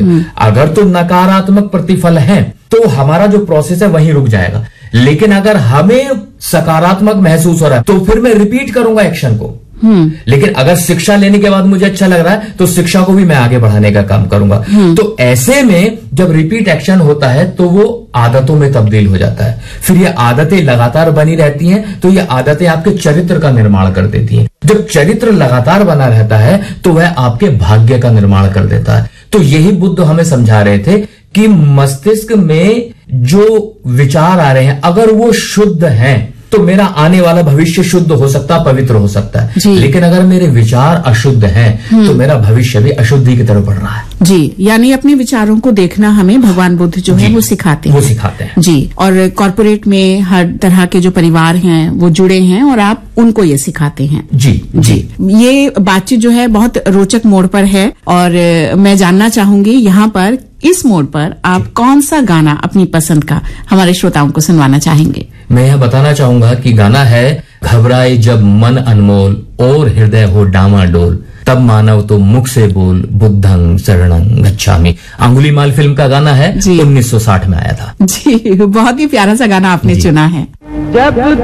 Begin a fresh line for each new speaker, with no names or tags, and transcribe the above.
अगर तो नकारात्मक प्रतिफल है तो हमारा जो प्रोसेस है वहीं रुक जाएगा, लेकिन अगर हमें सकारात्मक महसूस हो रहा है तो फिर मैं रिपीट करूंगा एक्शन को। लेकिन अगर शिक्षा लेने के बाद मुझे अच्छा लग रहा है तो शिक्षा को भी मैं आगे बढ़ाने का काम करूंगा। तो ऐसे में जब रिपीट एक्शन होता है तो वो आदतों में तब्दील हो जाता है। फिर ये आदतें लगातार बनी रहती हैं, तो ये आदतें आपके चरित्र का निर्माण कर देती हैं। जब चरित्र लगातार बना रहता है तो वह आपके भाग्य का निर्माण कर देता है। तो यही बुद्ध हमें समझा रहे थे कि मस्तिष्क में जो विचार आ रहे हैं अगर वो शुद्ध हैं तो मेरा आने वाला भविष्य शुद्ध हो सकता, पवित्र हो सकता है। लेकिन अगर मेरे विचार अशुद्ध हैं तो मेरा भविष्य भी अशुद्धि की तरफ बढ़ रहा है।
जी, यानी अपने विचारों को देखना हमें भगवान बुद्ध जो है वो सिखाते हैं। जी, और कॉर्पोरेट में हर तरह के जो परिवार हैं वो जुड़े हैं और आप उनको ये सिखाते हैं।
जी।
ये बातचीत जो है बहुत रोचक मोड़ पर है और मैं जानना चाहूंगी यहाँ पर इस मोड़ पर आप कौन सा गाना अपनी पसंद का हमारे श्रोताओं को सुनवाना चाहेंगे?
मैं यह बताना चाहूंगा कि गाना है घबराए जब मन अनमोल और हृदय हो डामाडोल, तब मानव तो मुख से बोल बुद्धं शरणं गच्छामि। अंगुलीमाल फिल्म का गाना है, 1960 में आया था।
जी, बहुत ही प्यारा सा गाना आपने चुना है।
जब